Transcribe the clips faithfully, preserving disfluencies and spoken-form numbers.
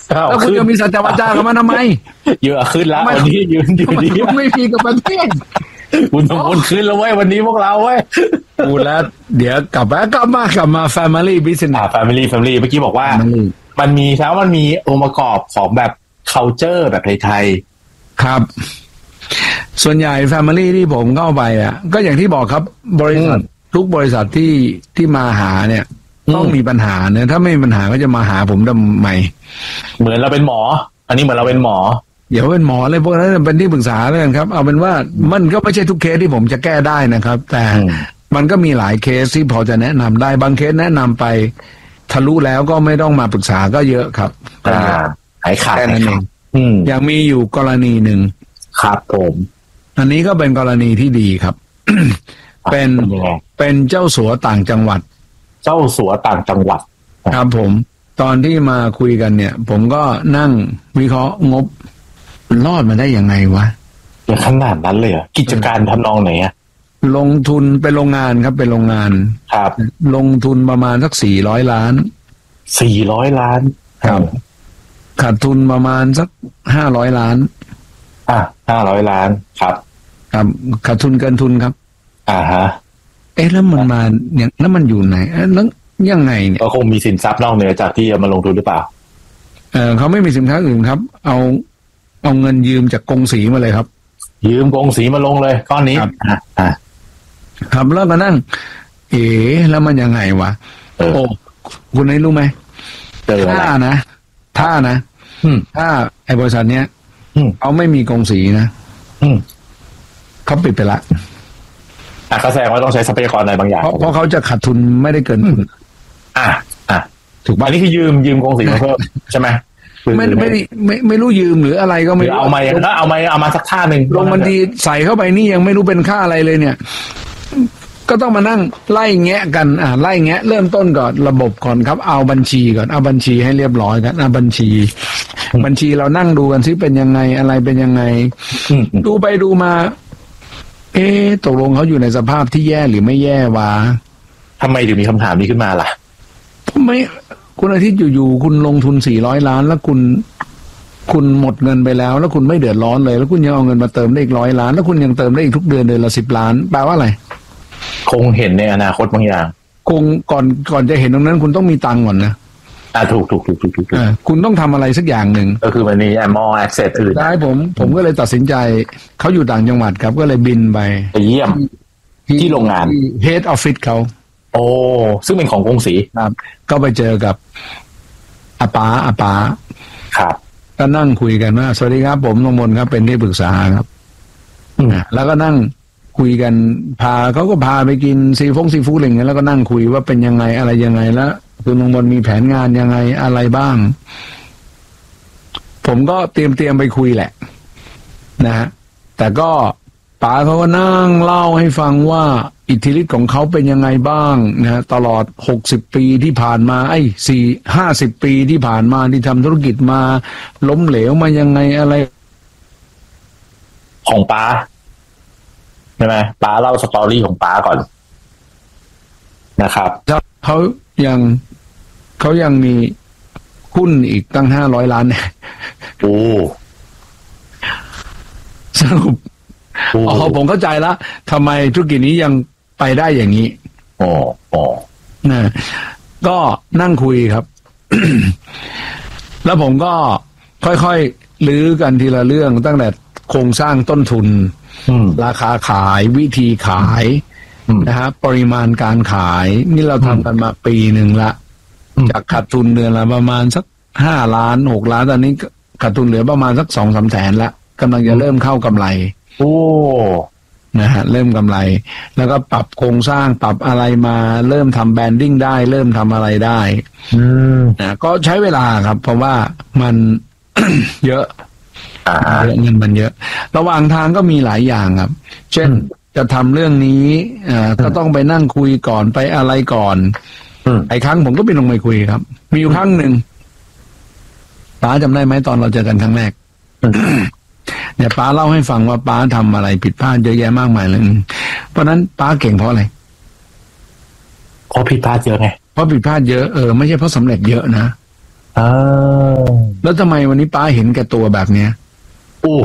แล้วคุณจะมีสัจจวาจากับมันทำไมเยอะขึ้นแล้ววันนี้ยืนอยู่ดีไม่มีกับประเทศคุณต้องวนขึ้นแล้วเว้ยวันนี้พวกเราเว้ยกูแล้วเดี๋ยวกลับมากลับมากลับมา family business อ่า family family เมื่อกี้บอกว่ามันมีแล้วมันมีองค์ประกอบของแบบ culture แบบไทยๆครับส่วนใหญ่ family ที่ผมเข้าไปอ่ะก็อย่างที่บอกครับบริษัททุกบริษัทที่ที่มาหาเนี่ยต้องมีปัญหาเนี่ยถ้าไม่มีปัญหาก็จะมาหาผมทำไมเหมือนเราเป็นหมออันนี้เหมือนเราเป็นหมอเดี๋ยวเป็นหมอเลยพวกนั้นเป็นที่ปรึกษาเลยครับเอาเป็นว่ามันก็ไม่ใช่ทุกเคสที่ผมจะแก้ได้นะครับแต่มันก็มีหลายเคสที่พอจะแนะนำได้บางเคสแนะนำไปทะลุแล้วก็ไม่ต้องมาปรึกษาก็เยอะครับอ่าหายขาดแค่นั้นเองอย่างมีอยู่กรณีหนึ่งครับผมอันนี้ก็เป็นกรณีที่ดีครับ เป็นเป็นเจ้าสัวต่างจังหวัดเจ้าสัวต่างจังหวัดครับผมตอนที่มาคุยกันเนี่ยผมก็นั่งวิเคราะห์งบรอดมาได้ยังไงวะอย่างขนาดนั้นเลยเหรอกิจการทำนองไหนอะลงทุนเป็นโรงงานครับเป็นโรงงานครับลงทุนประมาณสักสี่ร้อยล้านสี่ร้อยล้านครับขาดทุนประมาณสักห้าร้อยล้านอ่ะห้าร้อยล้านครับครับขาดทุนเกินทุนครับอ่าฮะเอ๊ะแล้วมันมาอย่างแล้วมันอยู่ไหนแล้วยังไงเนี่ยก็คงมีสินทรัพย์นอกเหนือจากที่จะมาลงทุนหรือเปล่าเออเขาไม่มีสินค้าอื่นครับเอาเอาเงินยืมจากกงสีมาเลยครับยืมกงสีมาลงเลยก้อนนี้ครับอ่าครับแล้วก็นั่งเอ๋แล้วมันยังไงวะโอ้คุณไหนรู้ไหมถ้านะถ้านะถ้าไอ้บริษัทเนี้ยเขาไม่มีกงสีนะเขาปิดไปละอ่ะเขาแสดงว่าต้องใช้ทรัพยากรอะไรบางอย่างเพราะเขาจะขาดทุนไม่ได้เกินทุนอ่ะอ่ะถูกป่ะอันนี้คือยืมยืมกงสีมาเพิ่มใช่ไหมไม่ไม่ไม่ไม่รู้ยืมหรืออะไรก็ไม่เอามาถ้าเอามาเอามาสักท่าหนึ่งลงมันดีใส่เข้าไปนี่ยังไม่รู้เป็นค่าอะไรเลยเนี่ยก็ต้องมานั่งไล่แงะกันอ่าไล่แงะเริ่มต้นก่อนระบบก่อนครับเอาบัญชีก่อนเอาบัญชีให้เรียบร้อยกันเอาบัญชีบัญชีเรานั่งดูกันซิเป็นยังไงอะไรเป็นยังไงดูไปดูมาเอ๊ะตกลงเขาอยู่ในสภาพที่แย่หรือไม่แย่วะทำไมถึงมีคำถามนี้ขึ้นมาล่ะไม่คุณอาทิตย์อยู่ๆคุณลงทุนสี่ร้อยล้านแล้วคุณคุณหมดเงินไปแล้วแล้วคุณไม่เดือดร้อนเลยแล้วคุณยังเอาเงินมาเติมได้อีกร้อยล้านแล้วคุณยังเติมได้อีกทุกเดือนเดือนละสิบล้านแปลว่าอะไรคงเห็นในอนาคตบางอย่างคงก่อนก่อนจะเห็นตรงนั้นคุณต้องมีตังค์ก่อนนะอ่าถูกถูกถูกถูกถูกคุณต้องทำอะไรสักอย่างหนึ่งก็คือมันมีแอมมอลแอคเซสอื่นได้ผมผมก็เลยตัดสินใจเขาอยู่ต่างจังหวัดครับก็เลยบินไปไปเยี่ยมที่โรงงานเฮดออฟฟิศเขาโอ้ซึ่งเป็นของกงสีครับก็ไปเจอกับอาป๋าอาป๋าครับก็นั่งคุยกันว่าสวัสดีครับผมนงมนครับเป็นที่ปรึกษาครับแล้วก็นั่งคุยกันพาเขาก็พาไปกินซีฟงซีฟู้ดอะไรเงี้ยแล้วก็นั่งคุยว่าเป็นยังไงอะไรยังไงแล้วคุณนงมนมีแผนงานยังไงอะไรบ้างผมก็เตรียมเตรียมไปคุยแหละนะฮะแต่ก็ป๋าเขาก็นั่งเล่าให้ฟังว่าอิทธิฤทธิ์ของเขาเป็นยังไงบ้างนะตลอดหกสิบปีที่ผ่านมาไอ้สี่ห้าสิบปีที่ผ่านมาที่ทำธุรกิจมาล้มเหลวมายังไงอะไรของป๋าใช่ไหมป๋าเล่าสตอรี่ของป๋าก่อนนะครับเขายังเขายังมีหุ้นอีกตั้งห้าร้อยล้านเนี่ยโอ้สรุปอ๋อผมเข้าใจแล้วทำไมธุรกิจนี้ยังไปได้อย่างนี้อ๋ออ๋อนะก็นั่งคุยครับ แล้วผมก็ค่อยๆลื้อกันทีละเรื่องตั้งแต่โครงสร้างต้นทุนราคาขายวิธีขายนะฮะปริมาณการขายนี่เราทำกันมาปีหนึ่งละจากขาดทุนเดือนละประมาณสักห้าล้านหกล้านตอนนี้ขาดทุนเหลือประมาณสักสองสามแสนละกำลังจะเริ่มเข้ากำไรโอ้นะฮะเริ่มกำไรแล้วก็ปรับโครงสร้างปรับอะไรมาเริ่มทำแบรนดิ้งได้เริ่มทำอะไรได้นะก็ใช้เวลาครับเพราะว่ามัน เยอะเงินมันเยอะระหว่างทางก็มีหลายอย่างครับเช่นจะทำเรื่องนี้อ่าก็ต้องไปนั่งคุยก่อนไปอะไรก่อนไอ้ครั้งผมก็ไปลงไปคุยครับมีอยู่ครั้งหนึ่งป้าจำได้ไหมตอนเราเจอกันครั้งแรกเนี่ยป้าเล่าให้ฟังว่าป้าทำอะไรผิดพลาดเยอะแยะมากมายเลยเพราะนั้นป้าเก่งเพราะอะไรเพราะผิดพลาดเยอะไงเพราะผิดพลาดเยอะเออไม่ใช่เพราะสำเร็จเยอะนะเออแล้วทำไมวันนี้ป้าเห็นแก่ตัวแบบเนี้ยอู้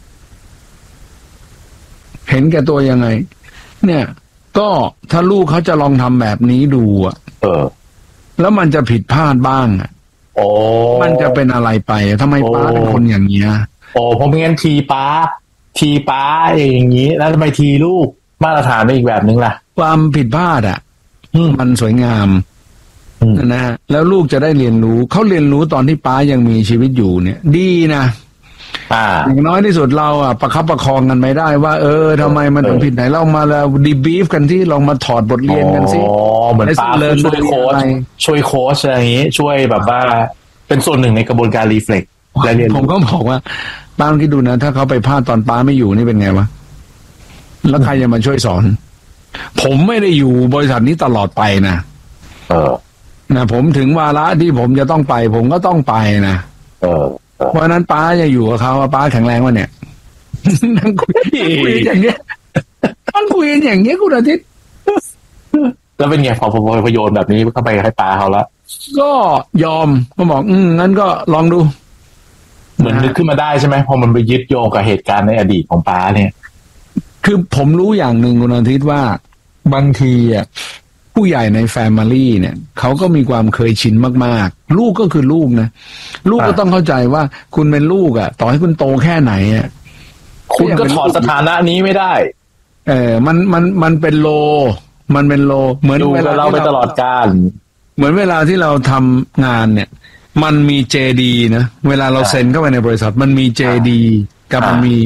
เห็นแก่ตัวยังไงเนี่ยก็ถ้าลูกเขาจะลองทำแบบนี้ดูอ่ะเออแล้วมันจะผิดพลาดบ้างอ่ะโอ้มันจะเป็นอะไรไปทำไมป้าเป็นคนอย่างเงี้ยโอ้เพราะไม่งั้นทีป้าทีป้าอย่างนี้แล้วทำไมทีลูกมาตรฐานเป็นอีกแบบนึงล่ะความผิดพลาดอ่ะมันสวยงามนะฮะแล้วลูกจะได้เรียนรู้เขาเรียนรู้ตอนที่ป้ายังมีชีวิตอยู่เนี่ยดีนะอย่างน้อยที่สุดเราอ่ะประคับประคองกันไม่ได้ว่าเออทำไมมันถึงผิดไหนเรามาแล้วดีบีฟกันที่ลองมาถอดบทเรียนกันสิอ๋อเหมือนป้าช่วยโค้ชช่วยโค้ชอะไรอย่างนี้ช่วยแบบว่าเป็นส่วนหนึ่งในกระบวนการรีเฟล็กและเรียนผมก็บอกว่าป้าคิดดูนะถ้าเขาไปพลาดตอนป้าไม่อยู่นี่เป็นไงวะแล้วใครจะมาช่วยสอนผมไม่ได้อยู่บริษัทนี้ตลอดไปนะเออนะผมถึงวาระที่ผมจะต้องไปผมก็ต้องไปนะเออเพราะนั้นป้าจะอยู่กับเขาป้าแข็งแรงวะเนี่ยนั่งคุยคุยอย่างเงี้ยมันคุยอย่างเงี้ยคุณอาทิตย์แล้วเป็นไงพอพอพโยนแบบนี้เข้าไปให้ป้าเขาแล้วก็ยอมก็บอกอืมงั้นก็ลองดูเหมือนนึกขึ้นมาได้ใช่ไหมพอมันไปยึดโยงกับเหตุการณ์ในอดีตของป้าเนี่ยคือผมรู้อย่างหนึ่งคุณอาทิตย์ว่าบางทีอ่ะผู้ใหญ่ในแฟมิลี่เนี่ยเขาก็มีความเคยชินมากๆลูกก็คือลูกนะลูกก็ต้องเข้าใจว่าคุณเป็นลูกอ่ะต่อให้คุณโตแค่ไหนอ่ะคุณก็ถอดสถานะนี้ไม่ได้เออมันมันมันเป็นโลมันเป็นโลเหมือนเวลาเราไปตลอดกาลเหมือนเวลาที่เราทำงานเนี่ยมันมี เจ ดี นะเวลาเราเซ็นเข้าไปในบริษัทมันมี เจ ดี กับมันมี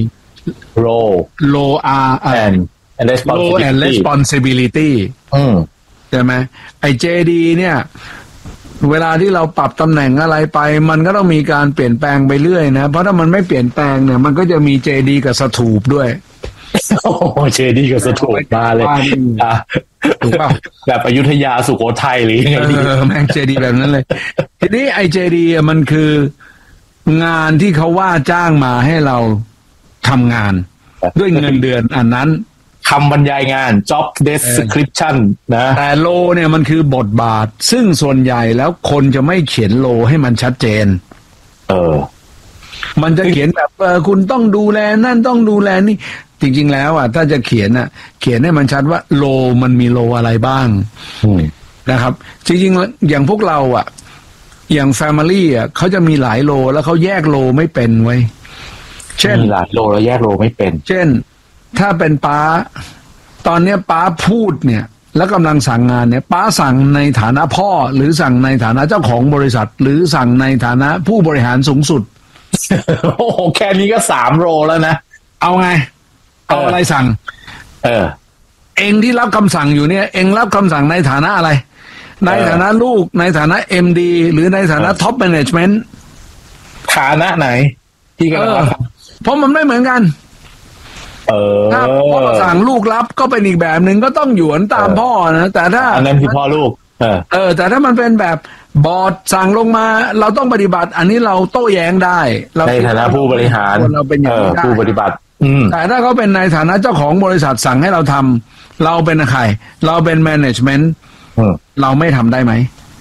role role R and role and responsibility อืมใช่ไหมไอ้ เจ ดี เนี่ยเวลาที่เราปรับตำแหน่งอะไรไปมันก็ต้องมีการเปลี่ยนแปลงไปเรื่อยนะเพราะถ้ามันไม่เปลี่ยนแปลงเนี่ยมันก็จะมี เจ ดี กับสถูปด้วยโอ้เจ ดี กับสถูปมาเลยอ่ะถูกป่ะแบบอยุธยาสุโขทัยหรือยังไงดีเออแม่ง เจ ดี แบบนั้นเลยทีนี้ไอ้ เจ ดี มันคืองานที่เขาว่าจ้างมาให้เราทำงานด้วยเงินเดือนอันนั้นคำบรรยายงาน job description นะแต่โลเนี่ยมันคือบทบาทซึ่งส่วนใหญ่แล้วคนจะไม่เขียนโลให้มันชัดเจนเออมันจะเขียนแบบเออคุณต้องดูแลนั่นต้องดูแลนี่จริงๆแล้วอ่ะถ้าจะเขียนอ่ะเขียนให้มันชัดว่าโลมันมีโลอะไรบ้างนะครับจริงๆอย่างพวกเราอ่ะอย่างแฟมิลี่อ่ะเขาจะมีหลายโลแล้วเขาแยกโลไม่เป็นไว้เช่นมีหลายโลแล้วแยกโลไม่เป็นเช่นถ้าเป็นป้าตอนเนี้ยป้าพูดเนี่ยแล้วกำลังสั่งงานเนี่ยป้าสั่งในฐานะพ่อหรือสั่งในฐานะเจ้าของบริษัทหรือสั่งในฐานะผู้บริหารสูงสุดโอ้โหแค่นี้ก็สามโลแล้วนะเอาไงเอาอะไรสั่งเออเองที่รับคำสั่งอยู่เนี่ยเองรับคำสั่งในฐานะอะไรในฐานะลูกในฐานะ เอ็ม ดี หรือในฐานะท็อปแมเนจเมนต์ฐานะไหนที่กันเพราะมันไม่เหมือนกันเออถ้าพ่อสั่งลูกรับก็เป็นอีกแบบหนึ่งก็ต้องหยวนตามพ่อนะแต่ถ้าอันนั้นคือพ่อลูกเออเออแต่ถ้ามันเป็นแบบบอร์ดสั่งลงมาเราต้องปฏิบัติอันนี้เราโต้แย้งได้ในฐานะผู้บริหารเราเป็นอย่างนี้ได้ผู้ปฏิบัติแต่ถ้าเขาเป็นในฐานะเจ้าของบริษัทสั่งให้เราทำเราเป็นใครเราเป็นแมネจเมนต์เราไม่ทำได้ไหม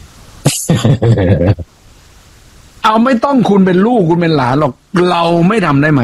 เอาไม่ต้องคุณเป็นลูกคุณเป็นหลานหรอกเราไม่ทำได้ไหม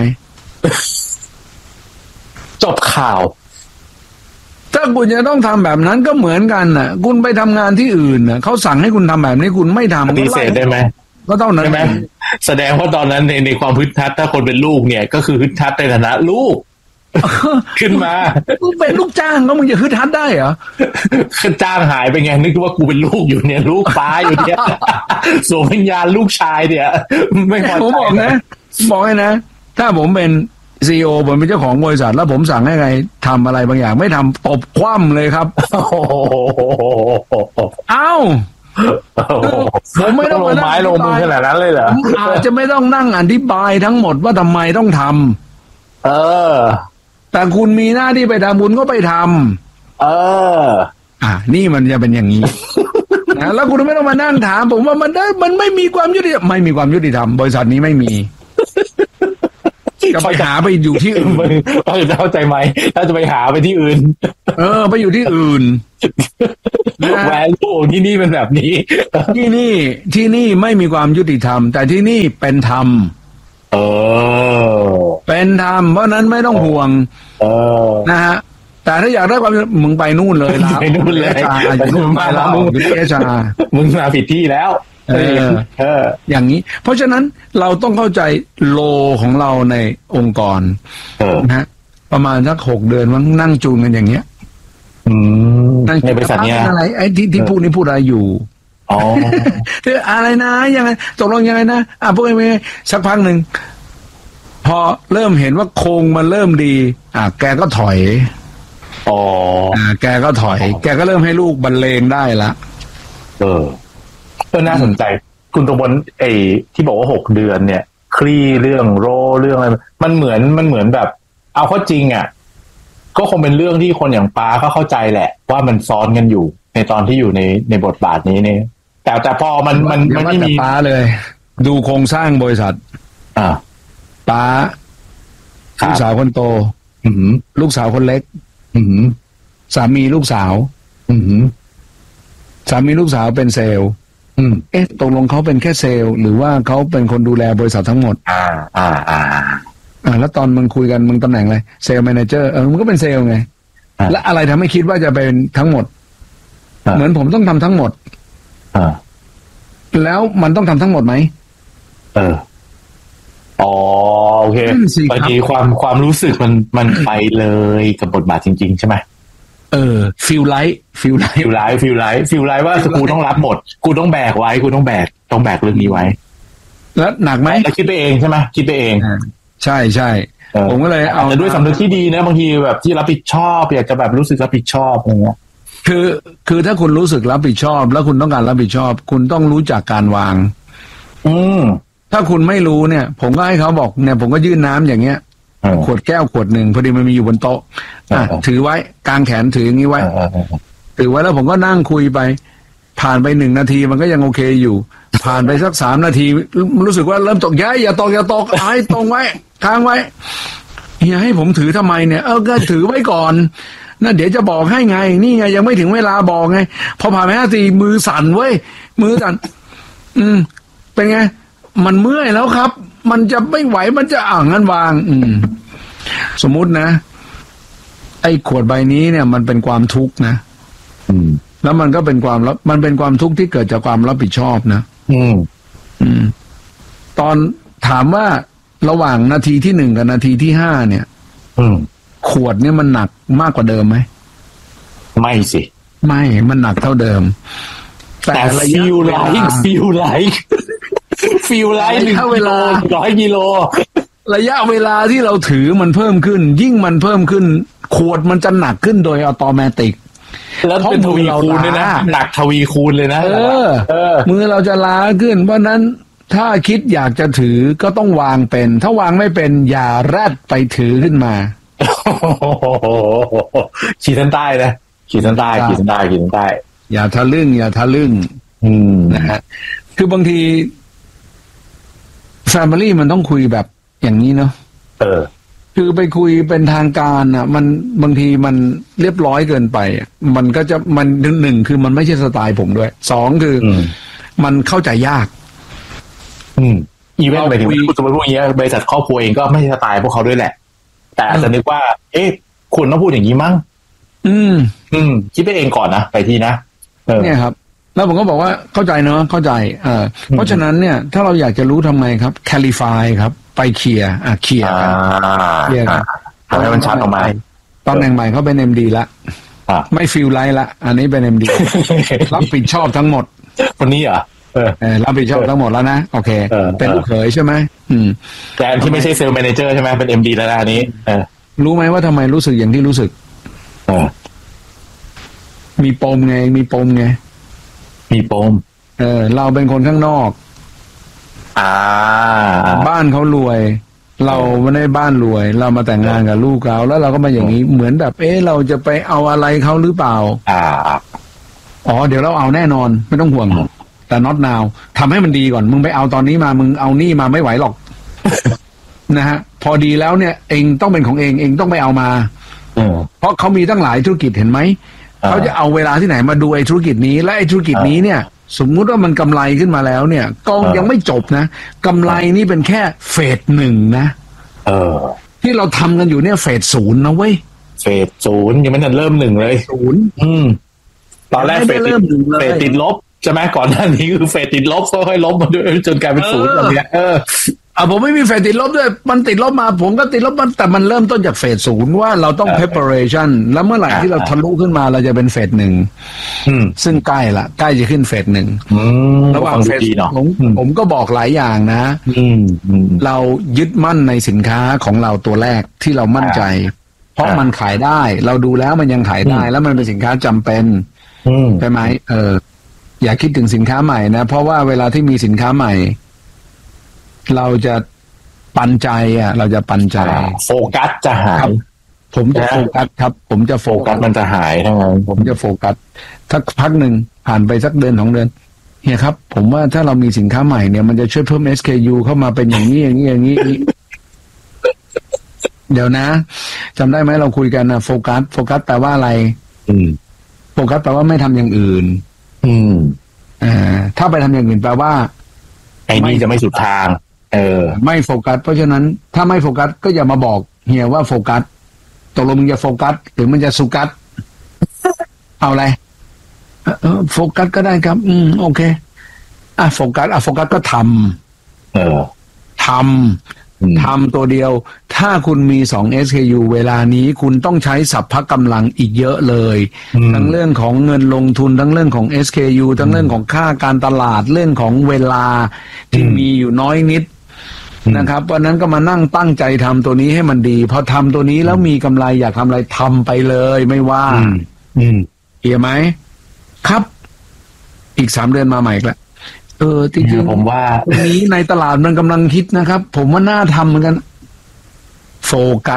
จบข่าวถ้าคุณจะต้องทำแบบนั้นก็เหมือนกันน่ะคุณไปทำงานที่อื่นน่ะเขาสั่งให้คุณทำแบบนี้คุณไม่ทำปฏิเสธได้ไหมก็ต้องนั้นใช่ไหมแสดงว่าตอนนั้นในในความฮึดฮัดถ้าคนเป็นลูกเนี่ยก็คือฮึดฮัดในฐานะลูกขึ้นมามึงเป็นลูกจ้างก็มึงจะฮึดฮัดได้เหรอจ้างหายไปไงนึกว่ากูเป็นลูกอยู่เนี่ยลูกป้าอยู่เนี่ยสวมวิญญาณลูกชายเนี่ยไม่พอใจผมบอกนะบอกให้นะถ้าผมเป็นซีอีโอผมเป็นเจ้าของบริษัทแล้วผมสั่งให้ใครทำอะไรบางอย่างไม่ทำตบคว่ำเลยครับเอ้าผมไม่ต้องลงไม้ลงมือขนาดนั้นเลยเหรออาจจะไม่ต้องนั่งอธิบายทั้งหมดว่าทำไมต้องทำเออแต่คุณมีหน้าที่ไปทำคุณก็ไปทำเอออ่ะนี่มันจะเป็นอย่างนี้นะแล้วคุณไม่ต้องมานั่งถามผมว่ามันได้มันไม่มีความยุติธรรมไม่มีความยุติธรรมบริษัทนี้ไม่มีจะไปหาไปอยู่ที่อื่นเข้าใจไหมถ้าจะไปหาไปที่อื่นเออไปอยู่ที่อื่นแวลูที่นี่เป็นแบบนี้ที่นี่ที่นี่ไม่มีความยุติธรรมแต่ที่นี่เป็นธรรมเออเป็นธรรมเพราะนั้นไม่ต้องห่วงเออนะฮะแต่ถ้าอยากได้ความมึงไปนู่นเลยไปนู่นเลยอยู่นู่นมาแล้วอยู่ที่เอชามึงมาผิดที่แล้วเออเอออย่างนี้เพราะฉะนั้นเราต้องเข้าใจโลของเราในองค์กรนะฮะประมาณสักหกเดือนมันนั่งจูนกันอย่างเงี้ยในบริษัทเนี้ยอะไรไอ้ที่ที่พูดนี่พูดอะไรอยู่อ๋อคืออะไรนะยังไงตกลงยังไงนะอ่ะพวกนี้สักพักหนึ่งพอเริ่มเห็นว่าโครงมันเริ่มดีอ่ะแกก็ถอยอ๋ออ่าแกก็ถอยแกก็เริ่มให้ลูกบรรเลงได้ละเออก็น่าสนใจคุณตรงบนไอ้ที่บอกว่าหกเดือนเนี่ยคลี่เรื่องโรเรื่องอะไรมันเหมือนมันเหมือนแบบเอาเข้าจริงอ่ะก็คงเป็นเรื่องที่คนอย่างป้าก็เข้าใจแหละว่ามันซ้อนกันอยู่ในตอนที่อยู่ในในบทบาทนี้เนี่ยแต่แต่พอมันมันมันไม่มีป้าเลยดูโครงสร้างบริษัทอ่าป้าลูกสาวคนโตอืมลูกสาวคนเล็กอืมสามีลูกสาวอืมสามีลูกสาวเป็นเซลล์อืมเอ๊ะตกลงเขาเป็นแค่เซลล์หรือว่าเขาเป็นคนดูแลบริษัททั้งหมดอ่าอ่าอ่าอ่าแล้วตอนมึงคุยกันมึงตำแหน่งอะไรเซลล์แมเนเจอร์เออมึงก็เป็นเซลล์ไงแล้วอะไรทำให้คิดว่าจะเป็นทั้งหมดเหมือนผมต้องทำทั้งหมดอ่าแล้วมันต้องทำทั้งหมดไหมเอออ๋อโอเคบางทีความความรู้สึกมันมันไปเลยกับบทบาทจริงๆใช่ไหมเออฟิลไลท์ฟิลไลท์ฟิลไลท์ฟิลไลท์ฟิลไลท์ว่ากูต้องรับหมดกูต้องแบกไว้กูต้องแบกต้องแบกเรื่องนี้ไว้แล้วหนักไหมแล้วคิดไปเองใช่ไหมคิดไปเองใช่ใช่ผมก็เลยเอาแต่ด้วยสำนึกที่ดีนะบางทีแบบที่รับผิดชอบอยากจะแบบรู้สึกรับผิดชอบอะไรเงี้ยคือคือถ้าคุณรู้สึกรับผิดชอบแล้วคุณต้องการรับผิดชอบคุณต้องรู้จักการวางอืมถ้าคุณไม่รู้เนี่ยผมก็ให้เขาบอกเนี่ยผมก็ยื่นน้ำอย่างเงี้ยขวดแก้วขวดหนึ่งพอดีมันมีอยู่บนโต๊ะอ่ะถือไว้กางแขนถืออย่างนี้ไว้ถือไว้แล้วผมก็นั่งคุยไปผ่านไปหนึ่งนาทีมันก็ยังโอเคอยู่ผ่านไปสักสามนาทีรู้สึกว่าเริ่มตกย้ายอย่าตกอย่าตกไอ้ตรงไว้ค้างไว้เฮียให้ผมถือทำไมเนี่ยเออก็ถือไว้ก่อนน่ะเดี๋ยวจะบอกให้ไงนี่ไงยังไม่ถึงเวลาบอกไงพอผ่านไปห้านาทีมือสั่นเว้ยมือสั่นอืมเป็นไงมันเมื่อยแล้วครับมันจะไม่ไหวมันจะอ่างงั้นวางอืมสมมุตินะไอ้ขวดใบนี้เนี่ยมันเป็นความทุกข์นะอืมแล้วมันก็เป็นความมันเป็นความทุกข์ที่เกิดจากความรับผิดชอบนะอืมอืมตอนถามว่าระหว่างนาทีที่หนึ่งกับนาทีที่ห้าเนี่ยอืมขวดเนี่ยมันหนักมากกว่าเดิมไหมไม่สิไม่มันหนักเท่าเดิมแต่ฟีลไลค์ฟีลไลค์ฟีลไลค์หนึ่งกิโลร้อยกิโลระยะเวลาที่เราถือมันเพิ่มขึ้นยิ่งมันเพิ่มขึ้นขวดมันจะหนักขึ้นโดยอัตโนมัติแล้วเป็นทวีคูณเลยนะหนักทวีคูณเลยนะเออมือเราจะล้าขึ้นเพราะนั้นถ้าคิดอยากจะถือก็ต้องวางเป็นถ้าวางไม่เป็นอย่าแรดไปถือขึ้นมาขีดเส้นใต้นะขีดเส้นใต้ขีดเส้นใต้ขีดเส้นใต้อย่าทะลึ่งอย่าทะลึ่งอืมนะฮะคือบางทีแฟมิลี่มันต้องคุยแบบอย่างนี้เนาะเออคือไปคุยเป็นทางการอ่ะมันบางทีมันเรียบร้อยเกินไปมันก็จะมันหนึ่งคือมันไม่ใช่สไตล์ผมด้วยสองคือมันเข้าใจยากอืมอีเวนต์ไปถึงสมมติพวกนี้บริษัทครอบครัวเองก็ไม่ใช่สไตล์พวกเขาด้วยแหละแต่อาจจะนึกว่าเอ๊ะคุณต้องพูดอย่างนี้มั้งอืมอืมคิดไปเองก่อนนะไปทีนะเนี่ยครับแล้วผมก็บอกว่าเข้าใจเนอะเข้าใจเออเพราะฉะนั้นเนี่ยถ้าเราอยากจะรู้ทำไงครับ clarify ครับไปเคลียร์อ่ะเคลียร์กันเคลียร์กันทำให้มันชัดออกมาตำแหน่งใหม่เขาเป็น เอ็ม ดี ละไม่ฟีลไลท์ละอันนี้เป็น เอ็ม ดี รับผิดชอบทั้งหมดคนนี้เหรอเออรับผิดชอบทั้งหมดแล้วนะโอเคเป็นลูกเขยใช่ไหมอืมแต่ที่ไม่ใช่เซลล์แมเนเจอร์ใช่ไหมเป็น เอ็ม ดี แล้วนะอันนี้เออรู้ไหมว่าทำไมรู้สึกอย่างที่รู้สึกเออมีปมไงมีปมไงมีปมเออเราเป็นคนข้างนอกอ่าบ้านเขารวยเราไม่ได้บ้านรวยเรามาแต่งงานกับลูกเขาแล้วเราก็มาอย่างนี้เหมือนแบบเอ๊ะเราจะไปเอาอะไรเขาหรือเปล่าอ่าอ๋อเดี๋ยวเราเอาแน่นอนไม่ต้องห่วงแต่ not now ทำให้มันดีก่อนมึงไปเอาตอนนี้มามึงเอานี่มาไม่ไหวหรอก นะฮะพอดีแล้วเนี่ยเองต้องเป็นของเองเองต้องไปเอามาเพราะเขามีตั้งหลายธุรกิจเห็นไหมเขาจะเอาเวลาที่ไหนมาดูไอ้ธุรกิจนี้และไอ้ธุรกิจนี้เนี่ยสมมุติว่ามันกำไรขึ้นมาแล้วเนี่ยก็ยังไม่จบนะกำไรนี่เป็นแค่เฟสหนึ่งนะเออที่เราทำกันอยู่เนี่ยเฟสศูนย์นะเว้ยเฟสศูนย์ยังไม่ทันเริ่มหนึ่งเลยศูนย์อืมตอนแรกเฟสเริ่มหนึ่งเลยเฟสติดลบใช่ไหมก่อนหน้านี้คือเฟสติดลบค่อยๆลบมาด้วยจนกลายเป็นศูนย์แบบนี้เอออ่ะผมไม่มีเฟสติดลบด้วยมันติดลบมาผมก็ติดลบมันแต่มันเริ่มต้นจากเฟสศูนย์ว่าเราต้อง preparation แล้วเมื่อไหร่ที่เราทะลุขึ้นมาเราจะเป็นเฟสหนึ่งซึ่งใกล้ละใกล้จะขึ้นเฟสหนึ่งระหว่างเฟสผมผมก็บอกหลายอย่างนะเรายึดมั่นในสินค้าของเราตัวแรกที่เรามั่นใจเพราะมันขายได้เราดูแล้วมันยังขายได้แล้วมันเป็นสินค้าจำเป็นใช่ไหมเอออย่าคิดถึงสินค้าใหม่นะเพราะว่าเวลาที่มีสินค้าใหม่เราจะปันใจอ่ะเราจะปันใจโฟกัสจะหายผมจะโฟกัสครับผมจะโฟกัสมันจะหายทั้งนั้นผมจะโฟกัสถ้าพักหนึ่งผ่านไปสักเดือนสองเดือนเฮียครับผมว่าถ้าเรามีสินค้าใหม่เนี่ยมันจะช่วยเพิ่ม เอส เค ยู เข้ามาเป็นอย่างนี้อย่างนี้อย่างนี้เดี๋ยวนะจำได้ไหมเราคุยกันนะโฟกัสโฟกัสแปลว่าอะไรอืมโฟกัสแปลว่าไม่ทำอย่างอื่นอืมอ่าถ้าไปทำอย่างอื่นแปลว่าไอ้นี่จะไม่สุดทางเออไม่โฟกัสเพราะฉะนั้นถ้าไม่โฟกัสก็อย่ามาบอกเฮียว่าโฟกัสตกลงมึงจะโฟกัสหรือมันจะสุกัสเอาอะไรเออโฟกัสก็ได้ครับอืมโอเคอ่ะโฟกัสอ่ะโฟกัสก็ทำเออทำทำตัวเดียวถ้าคุณมีสอง เอส เค ยู เวลานี้คุณต้องใช้สัพพะกำลังอีกเยอะเลยทั้งเรื่องของเงินลงทุนทั้งเรื่องของ เอส เค ยู ทั้งเรื่องของค่าการตลาดเรื่องของเวลาที่มีอยู่น้อยนิดนะครับวันนั้นก็มานั่งตั้งใจทำตัวนี้ให้มันดีพอทำตัวนี้แล้วมีกำไรอยากทำอะไรทำไปเลยไม่ว่าอืมเหี้ยไหมครับอีกสามเดือนมาใหม่ละเออจริงๆผมว่าตรงนี้ในตลาดมันกำลังคิดนะครับผมว่าน่าทำเหมือนกันโฟกัส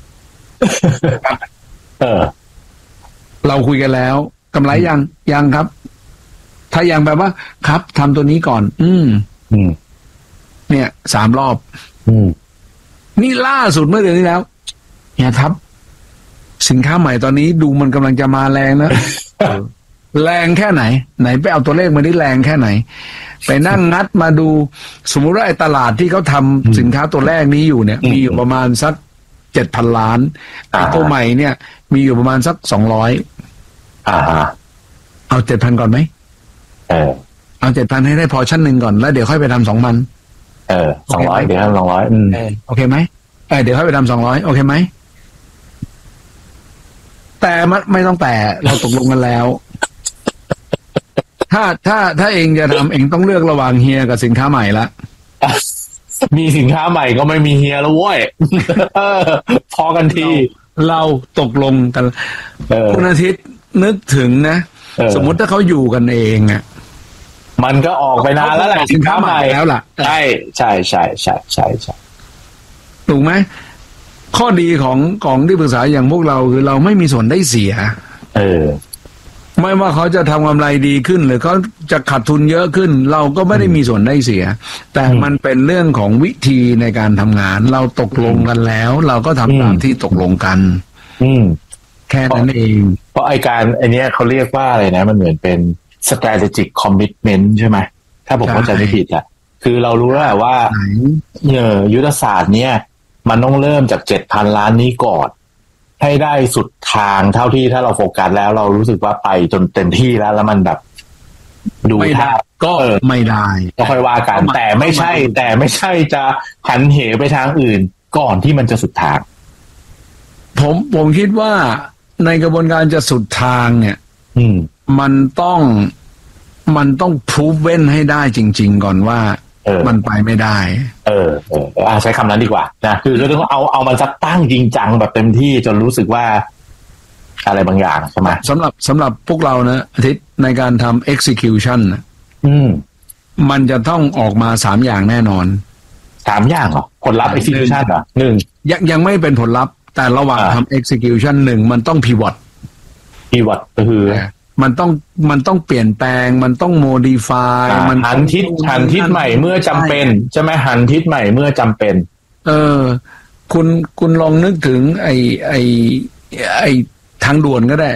เออเราคุยกันแล้วกำไรยังยังครับถ้ายังแบบว่าครับทำตัวนี้ก่อน อืมอืมเนี่ยสามรอบอืมนี่ล่าสุดเมื่อเดือนที่แล้วเนี่ยครับสินค้าใหม่ตอนนี้ดูมันกำลังจะมาแรงนะ แรงแค่ไหนไหนไปเอาตัวเลขมาได้แรงแค่ไหนไปนั่งงัดมาดูสมมุติว่าไอ้ตลาดที่เขาทำสินค้าตัวแรกนี้อยู่เนี่ยมีอยู่ประมาณสักเจ็ดพันล้านไอ้ตัวใหม่เนี่ยมีอยู่ประมาณสักสองร้อยอ่าเอาเจ็ดพันก่อนไหมเออเอาเจ็ดพันให้ได้พอชั้นหนึ่งก่อนแล้วเดี๋ยวค่อยไปทำสองพันเออสองร้อยเดี๋ยวทำสองร้อยอืมโอเคไหมเออเดี๋ยวค่อยไปทำสองร้อยโอเคไหมแต่ไม่ต้องแต่เราตกลงกันแล้วถ้าถ้าถ้าเองจะทำเองต้องเลือกระหว่างเฮียกับสินค้าใหม่ละมีสินค้าใหม่ก็ไม่มีเฮียแล้วเว้ยเออพอกันทีเราตกลงกันคุณอาทิตย์นึกถึงนะสมมุติถ้าเขาอยู่กันเองอ่ะมันก็ออกไปนานแล้วแหละสินค้าใหม่แล้วล่ะใช่ใช่ใช่ใช่ใช่ใช่ถูกไหมข้อดีของของที่ปรึกษาอย่างพวกเราคือเราไม่มีส่วนได้เสียเออไม่ว่าเขาจะทำกำไรดีขึ้นหรือเขาจะขาดทุนเยอะขึ้นเราก็ไม่ได้มีส่วนได้เสียแต่มันเป็นเรื่องของวิธีในการทำงานเราตกลงกันแล้วเราก็ทำตามที่ตกลงกันอืมแค่นั้นเองเพราะไอการไอเนี้ยเขาเรียกว่าอะไรนะมันเหมือนเป็น strategic commitment ใช่ไหมถ้าผมเข้าใจไม่ผิดอะคือเรารู้แล้วว่าเออยุทธศาสตร์เนี้ยมันต้องเริ่มจากเจ็ดพันล้านนี้ก่อนให้ได้สุดทางเท่าที่ถ้าเราโฟกัสแล้วเรารู้สึกว่าไปจนเต็มที่แล้วแล้วมันแบบดูท่าก็ไม่ได้ก็ค่อยว่ากันแต่ไม่ใช่แต่ไม่ใช่จะหันเหไปทางอื่นก่อนที่มันจะสุดทางผมผมคิดว่าในกระบวนการจะสุดทางเนี่ยอืมมันต้องมันต้องพรูฟเว้นให้ได้จริงๆก่อนว่ามันไปไม่ได้เออเออใช้คำนั้นดีกว่านะคือเราต้องเอาเอามันสักตั้งจริงจังแบบเต็มที่จนรู้สึกว่าอะไรบางอย่างใช่ไหมสำหรับสำหรับพวกเรานะอาทิตย์ในการทำ execution นะอืมมันจะต้องออกมาสามอย่างแน่นอนสามอย่างเหรอผลลัพธ์ execution เหรอหนึ่งยังยังไม่เป็นผลลัพธ์แต่ระหว่างทำ execution หนึ่งมันต้อง pivot pivot ก็คือมันต้องมันต้องเปลี่ยนแปลงมันต้อง modify มันหันทิศหันทิศใหม่เมื่อจำเป็นใช่ไหมหันทิศใหม่เมื่อจำเป็นเออคุณคุณลองนึกถึงไอ้ไอ้ไอ้ทางด่วนก็ได้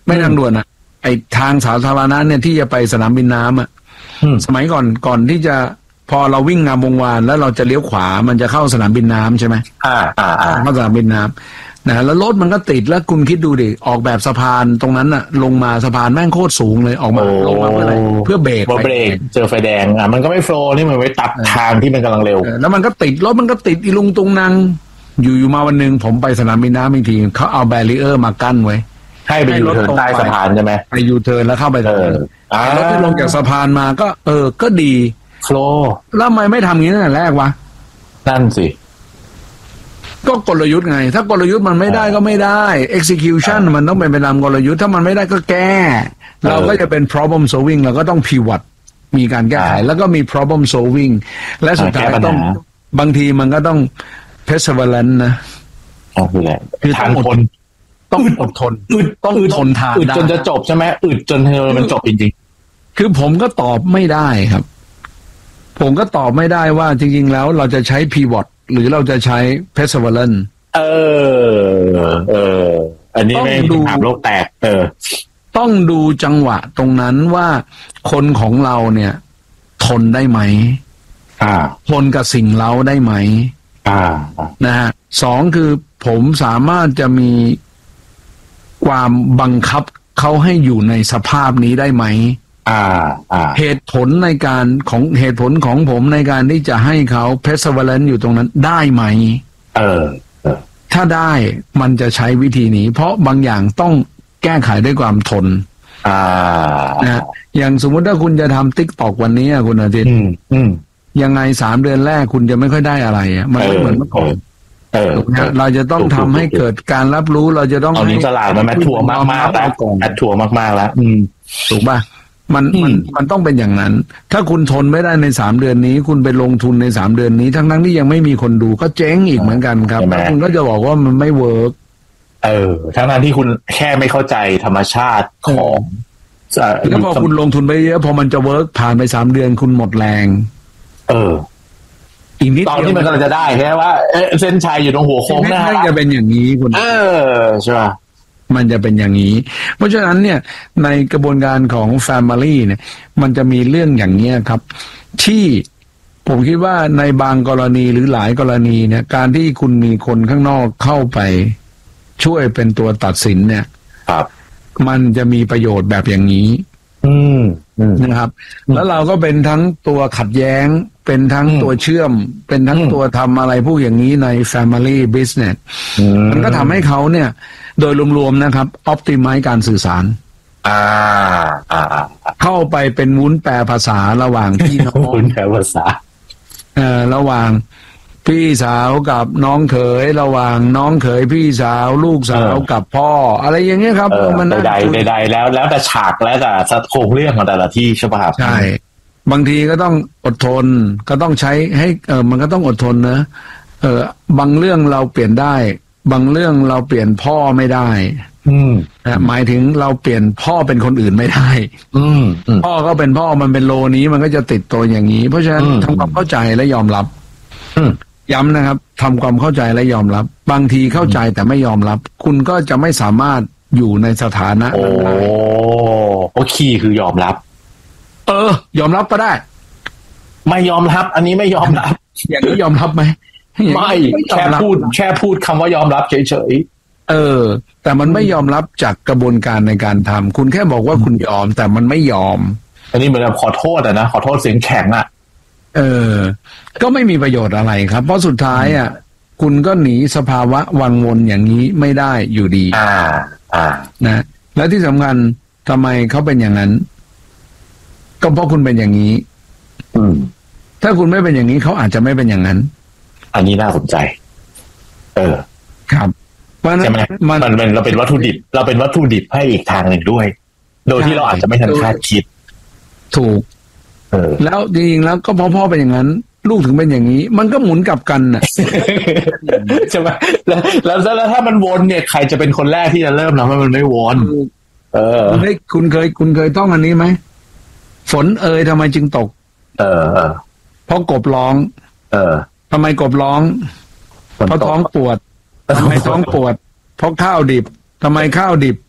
ไม่ทางด่วนอ่ะไอทางสาธารณะเนี่ยที่จะไปสนามบินน้ำอ่ะสมัยก่อนก่อนที่จะพอเราวิ่งงามวงวานแล้วเราจะเลี้ยวขวามันจะเข้าสนามบินน้ำใช่ไหมอ่าอ่าอ่าเข้าสนามบินน้ำนะแล้วรถมันก็ติดแล้วคุณคิดดูดิออกแบบสะพานตรงนั้นอะลงมาสะพานแม่งโคตรสูงเลยออกมาลงมาเพื่ออะไรเพื่อเบรกเบรกเจอไฟแดงอ่ะมันก็ไม่โฟล์นี่มันไว้ตัดทางที่มันกำลังเร็วแล้วมันก็ติดรถมันก็ติดอีลุงตุงนางอยู่อยู่มาวันหนึ่งผมไปสนามบินน้ำอีกทีเขาเอาแบรีเออร์มากั้นไว้ให้ไปยูเทิร์นใต้สะพานใช่ไหมไปยูเทิร์นแล้วเข้าไปตรงนั้นรถที่ลงจากสะพานมาก็เออก็ดีโฟล์แล้วทำไมไม่ทำอย่างนี้ตั้งแต่แรกวะนั่นสิก็กลยุทธ์ไงถ้ากลยุทธ์มันไม่ได้ก็ไม่ได้ execution มันต้องเป็นไปตามกลยุทธ์ถ้ามันไม่ได้ก็แก้เราก็จะเป็น problem solving เราก็ต้อง pivot มีการแก้ไขแล้วก็มี problem solving และสุดท้ายต้องบางทีมันก็ต้อง perseverance นะคือทานทนต้องอดทนอึดต้องทนทานอึดจนจะจบใช่ไหมอึดจนมันจบจริงๆคือผมก็ตอบไม่ได้ครับผมก็ตอบไม่ได้ว่าจริงๆแล้วเราจะใช้ pivot หรือเราจะใช้ perseverance เออเอออันนี้ไม่ดูถามโลกแตกเออต้องดูจังหวะตรงนั้นว่าคนของเราเนี่ยทนได้ไหมอ่าทนกับสิ่งเร้าได้ไหมอ่านะฮะสองคือผมสามารถจะมีความบังคับเขาให้อยู่ในสภาพนี้ได้ไหมอ่าอ่าเหตุผลในการของเหตุผลของผมในการที่จะให้เขา perseverance อยู่ตรงนั้นได้ไหมเออเออถ้าได้มันจะใช้วิธีนี้เพราะบางอย่างต้องแก้ไขด้วยความทนอ่านะอย่างสมมุติถ้าคุณจะทำ TikTok วันนี้คุณอาทิตย์อืมอืมยังไงสามเดือนแรกคุณจะไม่ค่อยได้อะไรอ่ะมันไม่เหมือนเมื่อก่อนเราจะต้องทำให้เกิดการรับรู้เราจะต้องให้ตลาดมันแมททัวร์มากมากแล้วแมททัวร์มากมากแล้วถูกป่ะมันมันมันต้องเป็นอย่างนั้นถ้าคุณทนไม่ได้ในสามเดือนนี้คุณไปลงทุนในสามเดือนนี้ทั้งทั้งที่ยังไม่มีคนดูก็เจ๊งอีกเหมือนกันครับแล้วคุณก็จะบอกว่ามันไม่เวิร์กเออทั้งนั้นที่คุณแค่ไม่เข้าใจธรรมชาติของแล้วพอคุณลงทุนไปเยอะพอมันจะเวิร์กผ่านไปสามเดือนคุณหมดแรงเอออีกนิดตอนที่มันกำลังจะได้แค่ว่าเส้นชัยอยู่ตรงหัวโค้งนะฮะจะเป็นอย่างนี้คุณเออใช่ป่ะมันจะเป็นอย่างนี้เพราะฉะนั้นเนี่ยในกระบวนการของ Family เนี่ยมันจะมีเรื่องอย่างเนี้ยครับที่ผมคิดว่าในบางกรณีหรือหลายกรณีเนี่ยการที่คุณมีคนข้างนอกเข้าไปช่วยเป็นตัวตัดสินเนี่ยครับมันจะมีประโยชน์แบบอย่างนี้อืมนะครับแล้วเราก็เป็นทั้งตัวขัดแย้งเป็นทั้งตัวเชื่อมเป็นทั้งตัวทำอะไรพวกอย่างนี้ใน Family Business มันก็ทำให้เขาเนี่ยโดยรวมๆนะครับ optimize การสื่อสารอ่าอ่าเข้าไปเป็นวุ้นแปลภาษาระหว่างพี่น้องวุ้นแปลภาษาเอ่อระหว่างพี่สาวกับน้องเขยระหว่างน้องเขยพี่สาวลูกสาวกับพ่ออะไรอย่างเงี้ยครับมันใดใดๆแล้วแล้วแต่ฉากแล้วแต่โครงเรื่องของแต่ละที่ใช่ป่ะครับใช่บางทีก็ต้องอดทนก็ต้องใช้ให้เออมันก็ต้องอดทนนะเออบางเรื่องเราเปลี่ยนได้บางเรื่องเราเปลี่ยนพ่อไม่ได้อืมหมายถึงเราเปลี่ยนพ่อเป็นคนอื่นไม่ได้อืมพ่อก็เป็นพ่อมันเป็นโลนี้มันก็จะติดตัวอย่างนี้เพราะฉะนั้นทำความเข้าใจและยอมรับย้ำนะครับทำความเข้าใจและยอมรับบางทีเข้าใจแต่ไม่ยอมรับคุณก็จะไม่สามารถอยู่ในสถานะนั้นได้โอ้คีย์คือยอมรับเออยอมรับก็ได้ไม่ยอมรับอันนี้ไม่ยอมรับอย่างนี้ยอมรับไหมไม่แค่พูดแค่พูดคำว่ายอมรับเฉยๆเออแต่มันไม่ยอมรับจากกระบวนการในการทำคุณแค่บอกว่าคุณยอมแต่มันไม่ยอมอันนี้เหมือนกับขอโทษอะนะขอโทษเสียงแข็งอะเออก็ไม่มีประโยชน์อะไรครับเพราะสุดท้ายอ่ะคุณก็หนีสภาวะวังวนอย่างนี้ไม่ได้อยู่ดีอ่าอ่านะและที่สำคัญทำไมเขาเป็นอย่างนั้นก็เพราะคุณเป็นอย่างนี้อืมถ้าคุณไม่เป็นอย่างนี้เขาอาจจะไม่เป็นอย่างนั้นอันนี้น่าสนใจเออครับใช่ไหมมันมันเราเป็นวัตถุดิบเราเป็นวัตถุดิบให้อีกทางหนึ่งด้วยโดยที่เราอาจจะไม่ทันคาดคิดถูกแล้วจริงๆแล้วก็พ่อพ่อเป็นอย่างนั้นลูกถึงเป็นอย่างนี้มันก็หมุนกลับกันน่ะใช่ไหมแล้วแล้วแล้วถ้ามันวนเนี่ยใครจะเป็นคนแรกที่จะเริ่มนะว่ามันไม่วนเออคุณเคยคุณเคยคุณเคยท่องอันนี้ไหมฝนเอ่ยทำไมจึงตกเออเออเพราะกบร้องเออทำไมกบร้องเพราะท้องปวดทำไมท้องปวดเพราะข้าวดิบทำไมข้าวดิบ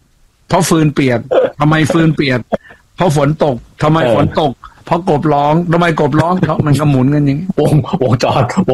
เพราะฟืนเปียกทำไมฟืนเปียกเพราะฝนตกทำไมฝนตกเพราะกบร้องทำไมกบร้องเพราะมันก็หมุนกันอย่างนี้วงวงจร